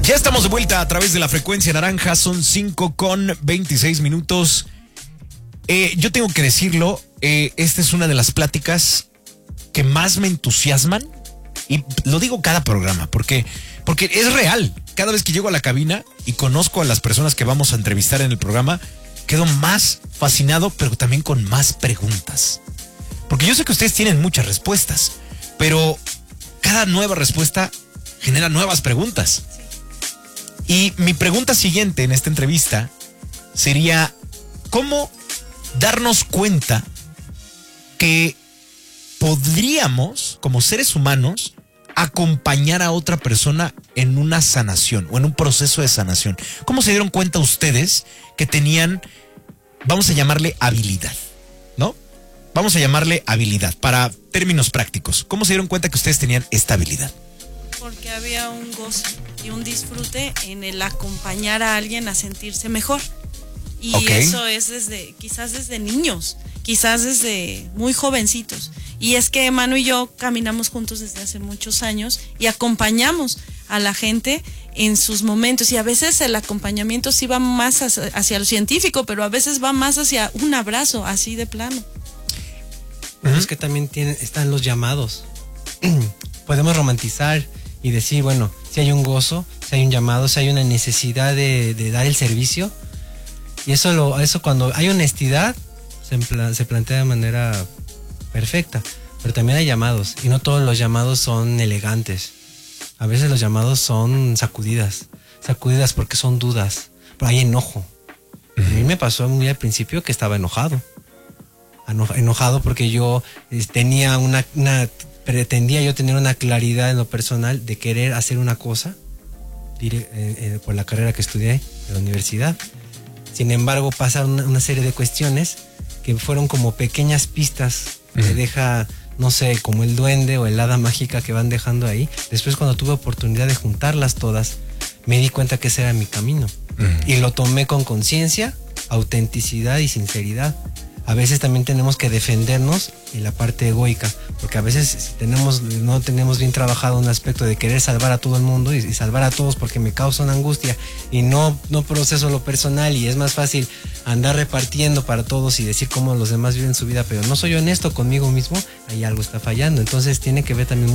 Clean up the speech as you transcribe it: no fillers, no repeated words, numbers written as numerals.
Ya estamos de vuelta a través de la frecuencia naranja, son 5:26. Yo tengo que decirlo, esta es una de las pláticas que más me entusiasman, y lo digo cada programa, porque es real. Cada vez que llego a la cabina y conozco a las personas que vamos a entrevistar en el programa, quedo más fascinado, pero también con más preguntas. Porque yo sé que ustedes tienen muchas respuestas, pero cada nueva respuesta genera nuevas preguntas. Y mi pregunta siguiente en esta entrevista sería, ¿cómo darnos cuenta que podríamos, como seres humanos, acompañar a otra persona en una sanación o en un proceso de sanación? ¿Cómo se dieron cuenta ustedes que tenían, vamos a llamarle habilidad, ¿no? Vamos a llamarle habilidad para términos prácticos. ¿Cómo se dieron cuenta que ustedes tenían esta habilidad? Porque había un gozo y un disfrute en el acompañar a alguien a sentirse mejor. Y eso es quizás desde niños, quizás desde muy jovencitos. Y es que Manu y yo caminamos juntos desde hace muchos años y acompañamos a la gente en sus momentos. Y a veces el acompañamiento sí va más hacia lo científico, pero a veces va más hacia un abrazo, así de plano. Es que también están los llamados. Podemos romantizar y decir, bueno, si hay un gozo, si hay un llamado, si hay una necesidad de dar el servicio. Y eso cuando hay honestidad se plantea de manera perfecta. Pero también hay llamados, y no todos los llamados son elegantes. A veces los llamados son sacudidas porque son dudas, pero hay enojo. A mí me pasó muy al principio que estaba enojado porque yo tenía pretendía yo tener una claridad en lo personal de querer hacer una cosa por la carrera que estudié en la universidad. Sin embargo, pasaron una serie de cuestiones que fueron como pequeñas pistas que deja, no sé, como el duende o el hada mágica que van dejando ahí. Después, cuando tuve oportunidad de juntarlas todas, me di cuenta que ese era mi camino. Y lo tomé con conciencia, autenticidad y sinceridad. A veces también tenemos que defendernos en la parte egoica, porque a veces no tenemos bien trabajado un aspecto de querer salvar a todo el mundo y salvar a todos porque me causa una angustia y no proceso lo personal, y es más fácil andar repartiendo para todos y decir cómo los demás viven su vida, pero no soy honesto conmigo mismo. Ahí algo está fallando. Entonces tiene que ver también